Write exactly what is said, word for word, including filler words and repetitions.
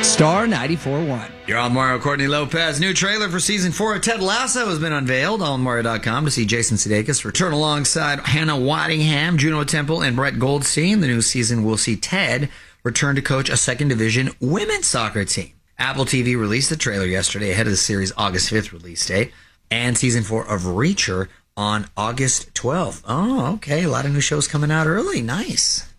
Star ninety-four point one. You're on Mario. Courtney Lopez. New trailer for season four of Ted Lasso has been unveiled on Mario dot com to see Jason Sudeikis return alongside Hannah Waddingham, Juno Temple, and Brett Goldstein. The new season will see Ted return to coach a second division women's soccer team. Apple T V released the trailer yesterday ahead of the series' August fifth release date, and season four of Reacher on August twelfth. Oh, okay. A lot of new shows coming out early. Nice.